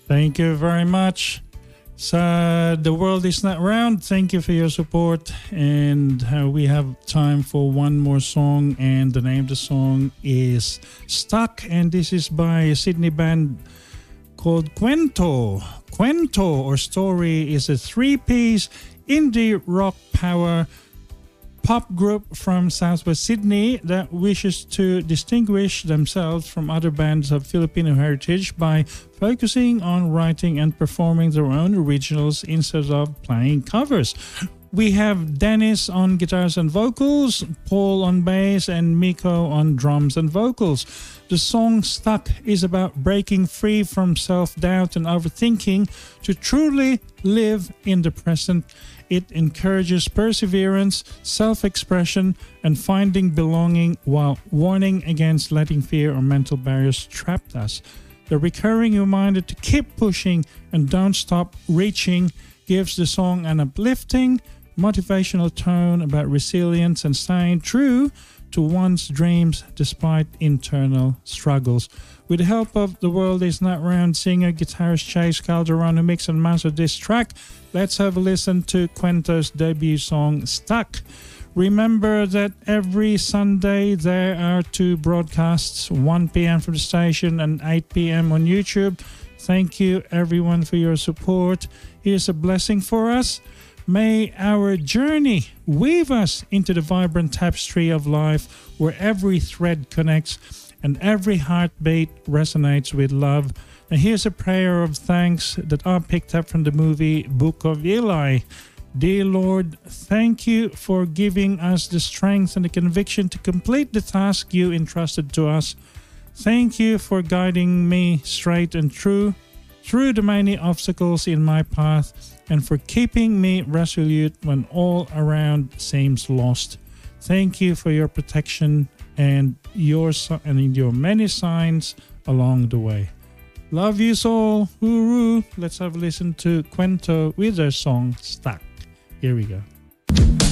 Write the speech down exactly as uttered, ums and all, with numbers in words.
Thank you very much. So, The World Is Not Round, thank you for your support. And uh, we have time for one more song. And the name of the song is Stuck. And this is by a Sydney band called Cuento. Cuento, or Story, is a three-piece indie rock power pop group from Southwest Sydney that wishes to distinguish themselves from other bands of Filipino heritage by focusing on writing and performing their own originals instead of playing covers. We have Dennis on guitars and vocals, Paul on bass, and Miko on drums and vocals. The song Stuck is about breaking free from self-doubt and overthinking to truly live in the present. It encourages perseverance, self-expression, and finding belonging while warning against letting fear or mental barriers trap us. The recurring reminder to keep pushing and don't stop reaching gives the song an uplifting, motivational tone about resilience and staying true to one's dreams despite internal struggles. With the help of The World Is Not Round singer, guitarist Chase Calderon, who mixed and mastered this track, let's have a listen to Cuento's debut song, Stuck. Remember that every Sunday there are two broadcasts, one p.m. from the station and eight p.m. on YouTube. Thank you everyone for your support. Here's a blessing for us. May our journey weave us into the vibrant tapestry of life where every thread connects and every heartbeat resonates with love. And here's a prayer of thanks that I picked up from the movie Book of Eli. Dear Lord, thank you for giving us the strength and the conviction to complete the task you entrusted to us. Thank you for guiding me straight and true through the many obstacles in my path and for keeping me resolute when all around seems lost. Thank you for your protection and your and your many signs along the way. Love you all. Hooroo. Let's have a listen to Cuento with their song Stuck. Here we go.